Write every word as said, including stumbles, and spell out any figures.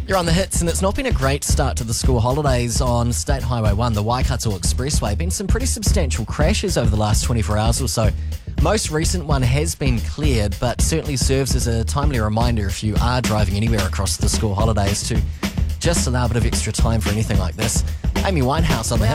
You're on the hits, and it's not been a great start to the school holidays on State Highway one, the Waikato Expressway. Been some pretty substantial crashes over the last twenty-four hours or so. Most recent one has been cleared, but certainly serves as a timely reminder if you are driving anywhere across the school holidays to just allow a bit of extra time for anything like this. Amy Winehouse on the hits.